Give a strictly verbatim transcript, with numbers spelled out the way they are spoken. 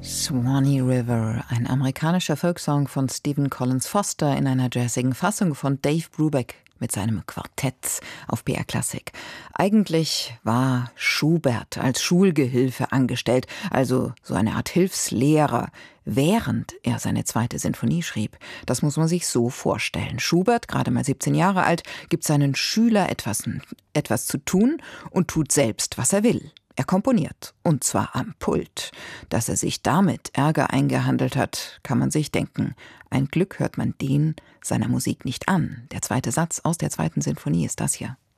Swanee River, ein amerikanischer Folksong von Stephen Collins Foster in einer jazzigen Fassung von Dave Brubeck mit seinem Quartett auf B R Klassik. Eigentlich war Schubert als Schulgehilfe angestellt, also so eine Art Hilfslehrer, während er seine zweite Sinfonie schrieb. Das muss man sich so vorstellen. Schubert, gerade mal siebzehn Jahre alt, gibt seinen Schüler etwas, etwas zu tun und tut selbst, was er will. Er komponiert, und zwar am Pult. Dass er sich damit Ärger eingehandelt hat, kann man sich denken. Ein Glück hört man den seiner Musik nicht an. Der zweite Satz aus der zweiten Sinfonie ist das hier.